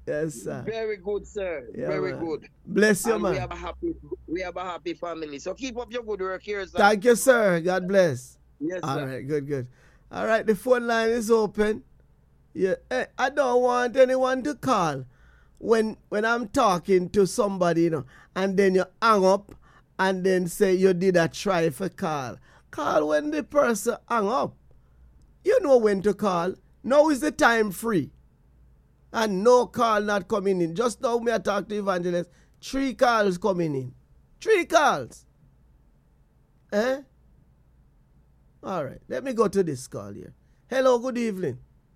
Yes, sir. Very good, sir. Yeah, Very man. good. Bless you, And man. we have a happy family. So keep up your good work here, sir. Thank you, sir. God bless. Yes, All sir. right, good. All right, the phone line is open. Yeah, I don't want anyone to call when I'm talking to somebody, and then you hang up and then say you did a try for call. Call when the person hang up. You know when to call. Now is the time free. And no call not coming in. Just now me I talk to Evangelist. 3 calls coming in. 3 calls. Eh? All right. Let me go to this call here. Hello, good evening.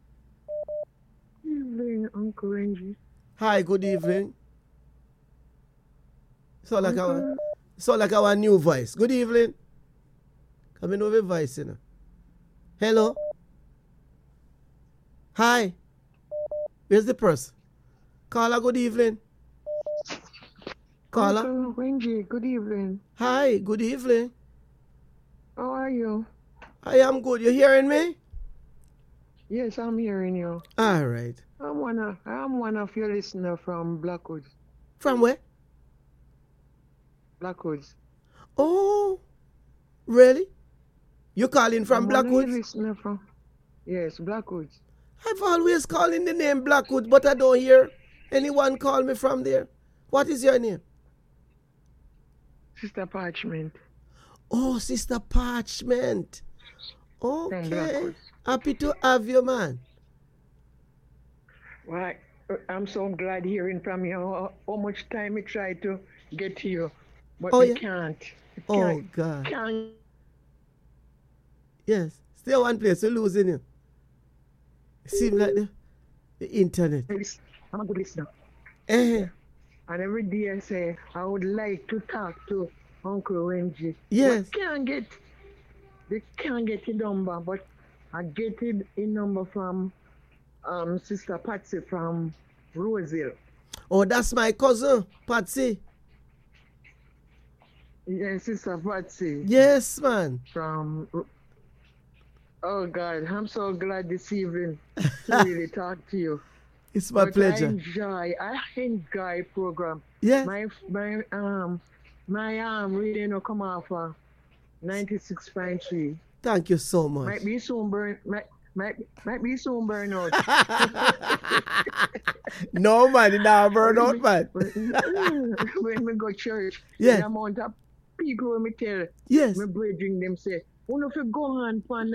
Evening, Uncle Renji. Hi, good evening. So like our new voice. Good evening. Come in with a voice, Hello. Hi. Where's the person? Caller, good evening. Caller. Uncle Renji, good evening. Hi, good evening. How are you? I am good. You hearing me? Yes, I'm hearing you. All right. I'm one of your listeners from Blackwoods. From where? Blackwoods. Oh, really? You calling from Blackwoods? Listener from. Yes, Blackwoods. I've always calling the name Blackwood, but I don't hear anyone call me from there. What is your name? Sister Parchment. Oh, Sister Parchment. From Okay. Blackwoods. Happy to have you, man. Well, I'm so glad hearing from you. How much time I try to get to you, but you can't. God. Can't. Yes. Stay one place, you're losing you. Seems like the internet. I'm a good listener. And every day I say, I would like to talk to Uncle Renji. Yes. They can't get the number, but I get it in number from Sister Patsy from Roseville. Oh, that's my cousin, Patsy. Yes, Sister Patsy. Yes, man. From... Oh, God, I'm so glad this evening to really talk to you. It's my pleasure. I enjoy program. Yeah. My reading will come off 96.3. Thank you so much. Might be soon burn out. No, man, it now burn out, man. When we go church, the amount of people when me tell, my brethren them say, if you go on for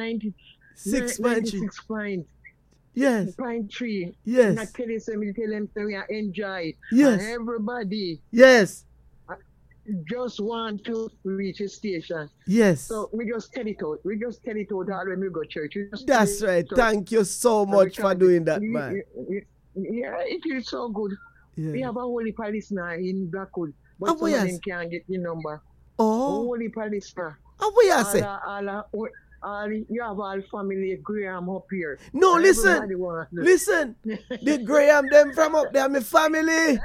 96.3. Yes. 0.3. Yes. And I tell them we enjoy. Yes. And everybody. Yes. Just want to reach a station. Yes. So we just tell it out. We just tell it out all when we go to church. That's right. Thank you so much for doing that, man. Yeah, it is so good. Yeah. We have a holy listener in Blackwood, but some of them can't get the number. Oh. Holy listener. How we are say? You have all family Graham up here. No, listen. Listen. The Graham them from up there, my family.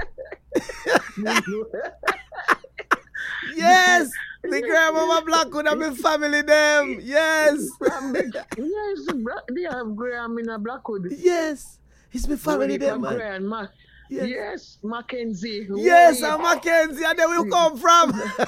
Yes. The Graham of my Blackwood and my family them. Yes. Yes, they have Graham in a Blackwood. Yes. It's my family them, man. Yes, Mackenzie. Yes, I'm Mackenzie, and then we come from.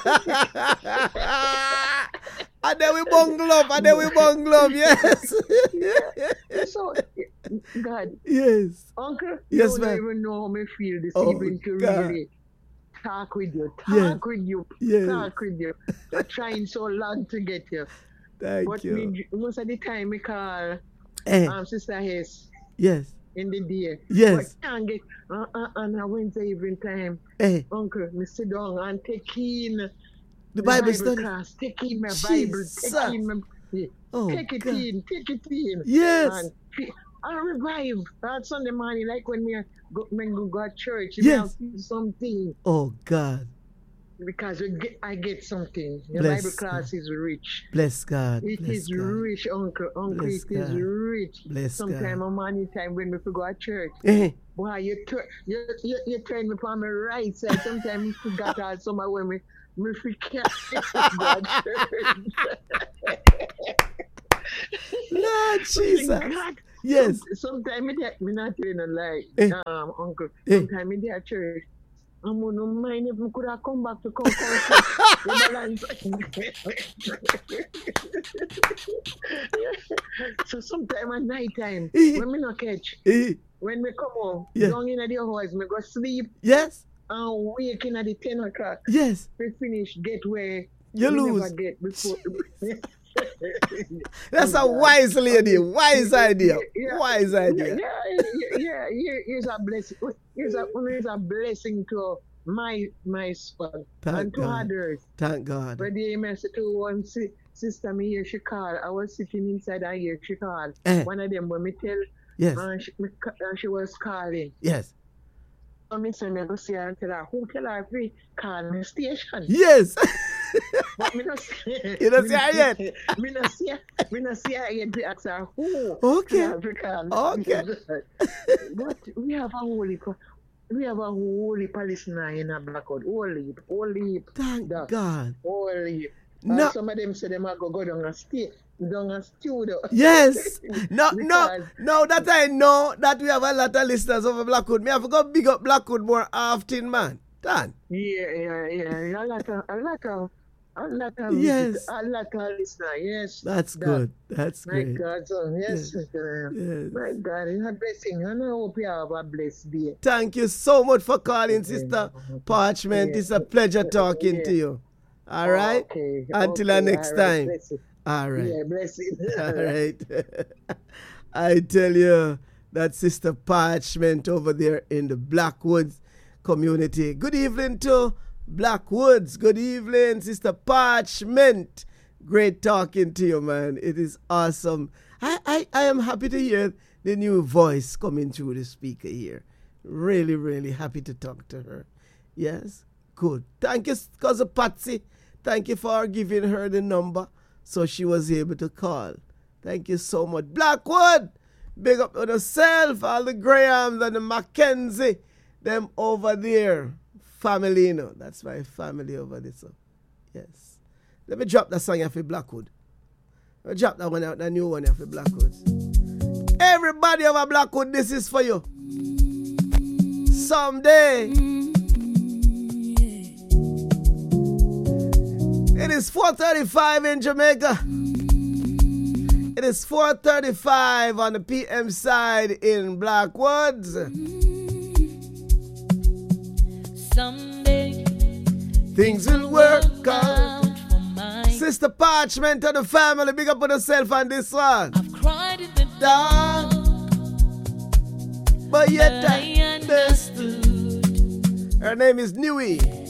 And then we bungle up, yes. So, God. Yes. Uncle, yes, you don't even know how I feel this evening to really talk with you. Talk with you. I'm trying so long to get you. Thank you. Most of the time, I call Sister Hess. Yes. In the day. Yes. But I can't get on a Wednesday evening time. Uncle, me sit down and take in the Bible study class. Take in my Bible. Take in my take it in. Yes. And revive that Sunday morning, like when we go to church. Yes. Something. Oh God. Because I get something. The Bible class is rich. Bless God. It is rich, Uncle. It is rich. Sometimes on morning time when we go to church. Boy, you turn me from my right side. Sometimes you forgot all somewhere when me forget go to church. Lord Jesus. Yes. Sometimes me not telling a lie, uncle. Eh. Sometimes me there at church. I'm gonna mind if we could have come back to come. So sometimes at night time, when me not catch, when me come home, down in the house, me go sleep. Yes. And waking at the 10 o'clock. Yes. We finish, get where you lose. Never get before. That's a wise lady. Wise idea. Wise idea. Yeah. Here's a blessing. Here's a blessing to my son and to others. Thank God. But the message to one sister me here, she called. I was sitting inside and here, she called. One of them when me tell. Yes. And she was calling. Yes. So me say me go see her and tell her, who tell her free call me station? Yes. But me not see her. You don't see her yet? Me not see her yet to ask her who. Okay. Okay. But we have a holy listener in a Blackwood. Holy. Thank God. Holy. No. Some of them say they might go down a studio. Yes. No, that I know that we have a lot of listeners over Blackwood. Me have to go big up Blackwood more often, man. Dan. Yeah. A lot of yes. A lot of listeners, yes. That's good. That's my great. God, yes. My God, it's a blessing. And I hope you have a blessed day. Thank you so much for calling, Sister Parchment. It's a pleasure talking to you. All right? Okay. Until our next time. All right. Yeah, bless you. All right. I tell you, that Sister Parchment over there in the Blackwoods community. Good evening to Blackwoods. Good evening, Sister Parchment. Great talking to you, man. It is awesome. I am happy to hear the new voice coming through the speaker here. Really, really happy to talk to her. Yes? Good. Thank you, Cousin Patsy. Thank you for giving her the number so she was able to call. Thank you so much. Blackwood, big up on yourself, all the Grahams and the Mackenzie, them over there. Family, you know. That's my family over there. So, yes. Let me drop that song here for Blackwood. Let me drop that one out, the new one here for Blackwood. Everybody over Blackwood, this is for you. Someday. It is 4:35 in Jamaica. It is 4:35 on the PM side in Blackwoods. Someday things will work out. Sister Parchment and the family, big up on yourself on this one. I've cried in the dark, but yet I understood. Her name is Newey.